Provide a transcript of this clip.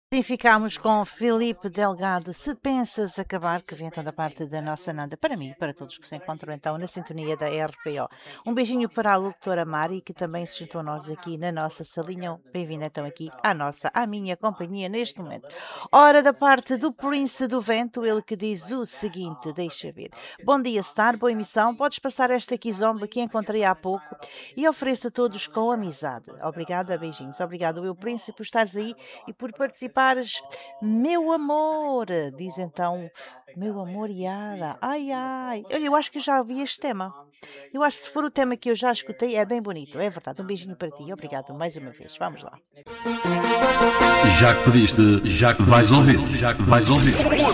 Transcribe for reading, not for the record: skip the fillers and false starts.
E ficámos com Filipe Delgado. Se pensas acabar, que vem então da parte da nossa Nanda, para mim e para todos que se encontram então na sintonia da RPO. Um beijinho para a locutora Mari, que também se juntou a nós aqui na nossa salinha. Bem-vinda então aqui à minha companhia neste momento. Ora, da parte do Prince do Vento, ele que diz o seguinte, deixa ver. Bom dia, Star, boa emissão. Podes passar esta kizomba que encontrei há pouco e ofereço a todos com amizade. Obrigada, beijinhos. Obrigado, eu, Prince, por estares aí e por participares. Meu amor, diz então, meu amor Yara, ai ai, olha, eu acho que eu já ouvi este tema, eu acho que se for o tema que eu já escutei é bem bonito, é verdade, um beijinho para ti, obrigado mais uma vez, vamos lá. Já que pediste, já que vais ouvir.